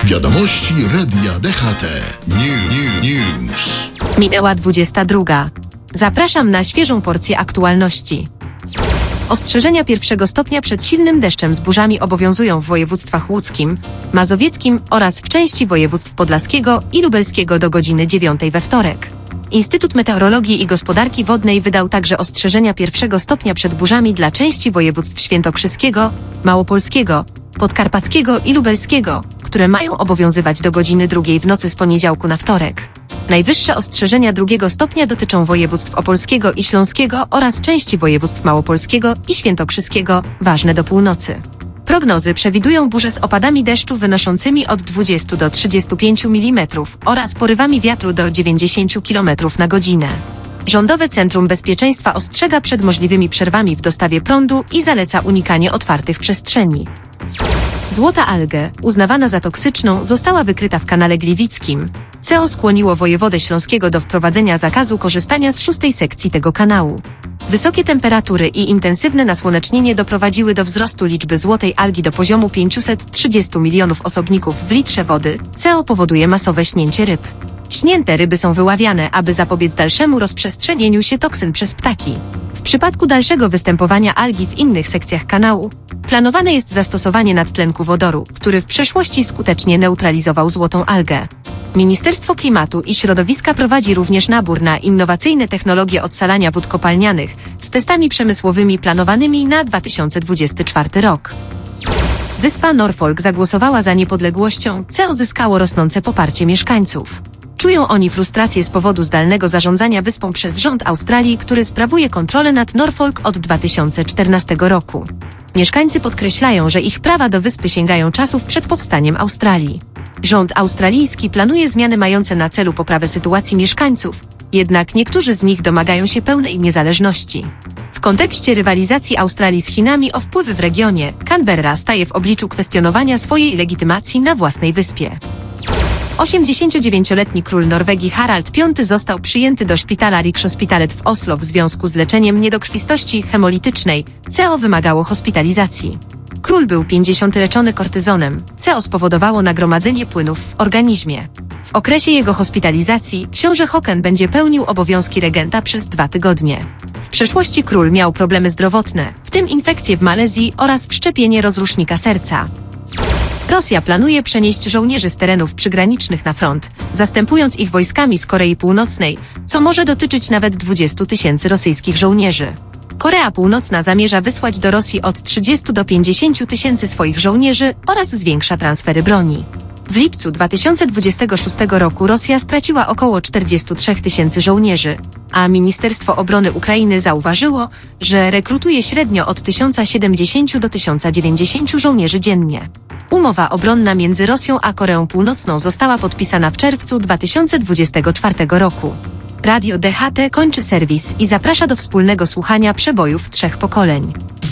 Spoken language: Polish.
Wiadomości Radia DHT. News. Minęła 22. Zapraszam na świeżą porcję aktualności. Ostrzeżenia pierwszego stopnia przed silnym deszczem z burzami obowiązują w województwach łódzkim, mazowieckim oraz w części województw podlaskiego i lubelskiego do godziny 9 we wtorek. Instytut Meteorologii i Gospodarki Wodnej wydał także ostrzeżenia pierwszego stopnia przed burzami dla części województw świętokrzyskiego, małopolskiego, podkarpackiego i lubelskiego, które mają obowiązywać do godziny 2 w nocy z poniedziałku na wtorek. Najwyższe ostrzeżenia drugiego stopnia dotyczą województw opolskiego i śląskiego oraz części województw małopolskiego i świętokrzyskiego, ważne do północy. Prognozy przewidują burze z opadami deszczu wynoszącymi od 20 do 35 mm oraz porywami wiatru do 90 km na godzinę. Rządowe Centrum Bezpieczeństwa ostrzega przed możliwymi przerwami w dostawie prądu i zaleca unikanie otwartych przestrzeni. Złota algę, uznawana za toksyczną, została wykryta w kanale Gliwickim. CEO skłoniło wojewodę śląskiego do wprowadzenia zakazu korzystania z 6. sekcji tego kanału. Wysokie temperatury i intensywne nasłonecznienie doprowadziły do wzrostu liczby złotej algi do poziomu 530 milionów osobników w litrze wody, co powoduje masowe śnięcie ryb. Śnięte ryby są wyławiane, aby zapobiec dalszemu rozprzestrzenieniu się toksyn przez ptaki. W przypadku dalszego występowania algi w innych sekcjach kanału, planowane jest zastosowanie nadtlenku wodoru, który w przeszłości skutecznie neutralizował złotą algę. Ministerstwo Klimatu i Środowiska prowadzi również nabór na innowacyjne technologie odsalania wód kopalnianych z testami przemysłowymi planowanymi na 2024 rok. Wyspa Norfolk zagłosowała za niepodległością, co uzyskało rosnące poparcie mieszkańców. Czują oni frustrację z powodu zdalnego zarządzania wyspą przez rząd Australii, który sprawuje kontrolę nad Norfolk od 2014 roku. Mieszkańcy podkreślają, że ich prawa do wyspy sięgają czasów przed powstaniem Australii. Rząd australijski planuje zmiany mające na celu poprawę sytuacji mieszkańców, jednak niektórzy z nich domagają się pełnej niezależności. W kontekście rywalizacji Australii z Chinami o wpływy w regionie, Canberra staje w obliczu kwestionowania swojej legitymacji na własnej wyspie. 89-letni król Norwegii Harald V został przyjęty do szpitala Rikshospitalet w Oslo w związku z leczeniem niedokrwistości hemolitycznej, co wymagało hospitalizacji. Król był 50 leczony kortyzonem, co spowodowało nagromadzenie płynów w organizmie. W okresie jego hospitalizacji książę Håkon będzie pełnił obowiązki regenta przez 2 tygodnie. W przeszłości król miał problemy zdrowotne, w tym infekcje w Malezji oraz wszczepienie rozrusznika serca. Rosja planuje przenieść żołnierzy z terenów przygranicznych na front, zastępując ich wojskami z Korei Północnej, co może dotyczyć nawet 20 000 rosyjskich żołnierzy. Korea Północna zamierza wysłać do Rosji od 30 do 50 000 swoich żołnierzy oraz zwiększa transfery broni. W lipcu 2026 roku Rosja straciła około 43 000 żołnierzy, a Ministerstwo Obrony Ukrainy zauważyło, że rekrutuje średnio od 1070 do 1090 żołnierzy dziennie. Umowa obronna między Rosją a Koreą Północną została podpisana w czerwcu 2024 roku. Radio DHT kończy serwis i zaprasza do wspólnego słuchania przebojów 3 pokoleń.